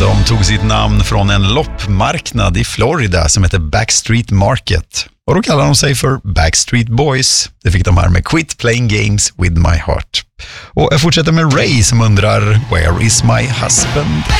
De tog sitt namn från en loppmarknad i Florida som heter Backstreet Market. Och då kallar de sig för Backstreet Boys. Det fick de här med Quit Playing Games With My Heart. Och jag fortsätter med Ray som undrar Where is my husband?